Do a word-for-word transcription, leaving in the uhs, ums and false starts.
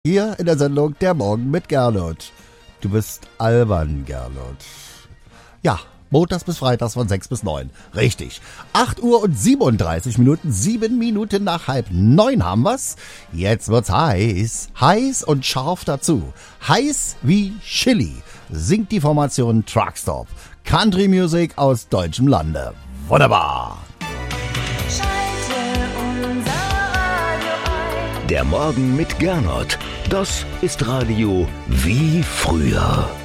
Hier in der Sendung Der Morgen mit Gernot. Du bist albern, Gernot. Ja, montags bis freitags von sechs bis neun. Richtig. acht Uhr und siebenunddreißig Minuten, sieben Minuten nach halb neun haben wir's. Jetzt wird's heiß. Heiß und scharf dazu. Heiß wie Chili. Singt die Formation Truckstop. Country Music aus deutschem Lande. Wunderbar. Der Morgen mit Gernot. Das ist Radio wie früher.